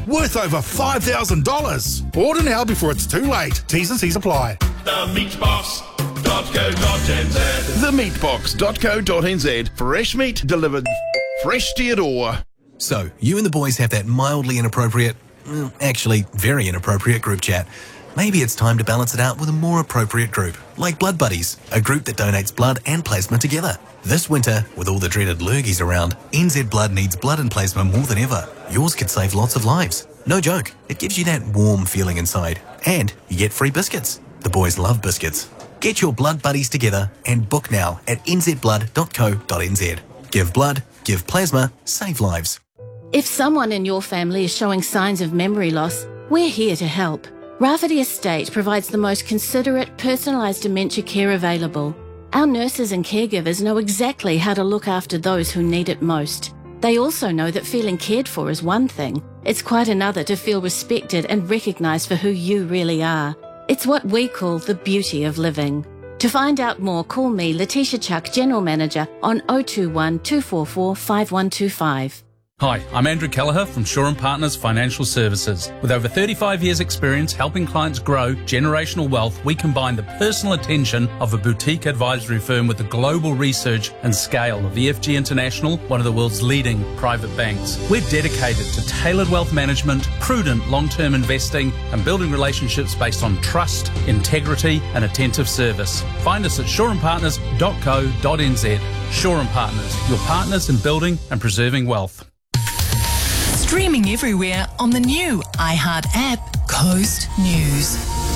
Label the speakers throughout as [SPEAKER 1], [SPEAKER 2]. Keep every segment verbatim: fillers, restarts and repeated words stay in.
[SPEAKER 1] worth over five thousand dollars. Order now before it's too late. T's and C's apply.
[SPEAKER 2] the meat box dot co dot n z
[SPEAKER 3] the meat box dot co dot n z. Fresh meat delivered fresh to your door.
[SPEAKER 4] So, you and the boys have that mildly inappropriate, well, actually very inappropriate group chat. Maybe it's time to balance it out with a more appropriate group, like Blood Buddies, a group that donates blood and plasma together. This winter, with all the dreaded lurgies around, N Z Blood needs blood and plasma more than ever. Yours could save lots of lives. No joke, it gives you that warm feeling inside. And you get free biscuits. The boys love biscuits. Get your Blood Buddies together and book now at n z blood dot co dot n z. Give blood, give plasma, save lives.
[SPEAKER 5] If someone in your family is showing signs of memory loss, we're here to help. Rafferty Estate provides the most considerate, personalised dementia care available. Our nurses and caregivers know exactly how to look after those who need it most. They also know that feeling cared for is one thing. It's quite another to feel respected and recognised for who you really are. It's what we call the beauty of living. To find out more, call me, Letitia Chuck, General Manager, on oh two one, two four four, five one two five.
[SPEAKER 6] Hi, I'm Andrew Kelleher from Shaw and Partners Financial Services. With over thirty-five years experience helping clients grow generational wealth, we combine the personal attention of a boutique advisory firm with the global research and scale of E F G International, one of the world's leading private banks. We're dedicated to tailored wealth management, prudent long-term investing, and building relationships based on trust, integrity, and attentive service. Find us at shaw and partners dot co dot n z. Shaw and Partners, your partners in building and preserving wealth.
[SPEAKER 7] Streaming everywhere on the new iHeart app, Coast News.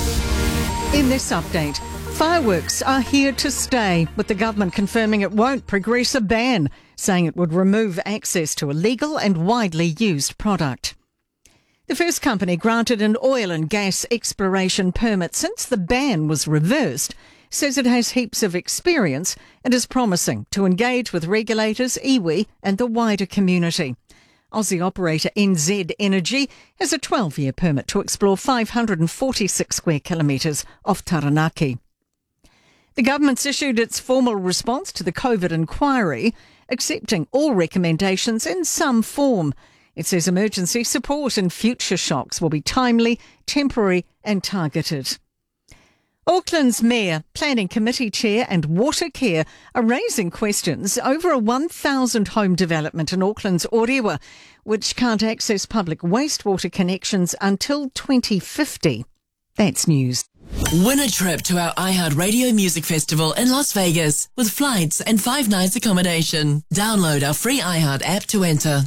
[SPEAKER 8] In this update, fireworks are here to stay, with the government confirming it won't progress a ban, saying it would remove access to illegal and widely used product. The first company granted an oil and gas exploration permit since the ban was reversed says it has heaps of experience and is promising to engage with regulators, iwi and the wider community. Aussie operator N Z Energy has a twelve-year permit to explore five hundred forty-six square kilometres off Taranaki. The government's issued its formal response to the COVID inquiry, accepting all recommendations in some form. It says emergency support in future shocks will be timely, temporary and targeted. Auckland's Mayor, Planning Committee Chair and Water Care are raising questions over a one thousand home development in Auckland's Orewa, which can't access public wastewater connections until twenty fifty. That's news.
[SPEAKER 9] Win a trip to our iHeart Radio Music Festival in Las Vegas with flights and five nights accommodation. Download our free iHeart app to enter.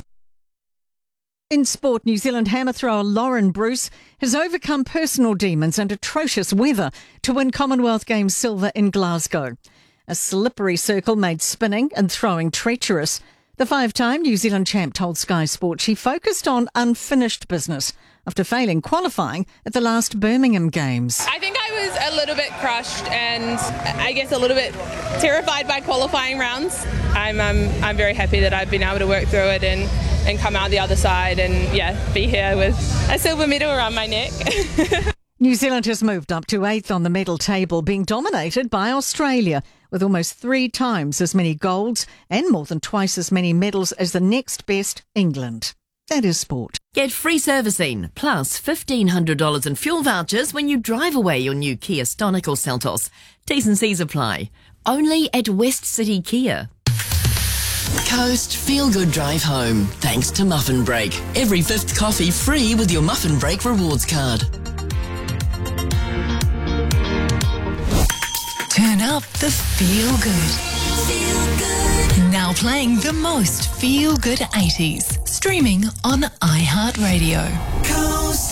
[SPEAKER 8] In sport, New Zealand hammer thrower Lauren Bruce has overcome personal demons and atrocious weather to win Commonwealth Games silver in Glasgow. A slippery circle made spinning and throwing treacherous. The five-time New Zealand champ told Sky Sport she focused on unfinished business after failing qualifying at the last Birmingham Games.
[SPEAKER 10] I think I was a little bit crushed and I guess a little bit terrified by qualifying rounds. I'm um, I'm very happy that I've been able to work through it and, and come out the other side and, yeah, be here with a silver medal around my neck.
[SPEAKER 8] New Zealand has moved up to eighth on the medal table, being dominated by Australia, with almost three times as many golds and more than twice as many medals as the next best, England. That is sport.
[SPEAKER 9] Get free servicing, plus fifteen hundred dollars in fuel vouchers when you drive away your new Kia Stonic or Seltos. T's and C's apply. Only at West City Kia. Coast Feel Good Drive Home, thanks to Muffin Break. Every fifth coffee free with your Muffin Break rewards card.
[SPEAKER 7] Turn up the feel good.
[SPEAKER 9] Feel good.
[SPEAKER 7] Now playing the most feel good eighties. Streaming on iHeartRadio.
[SPEAKER 9] Coast.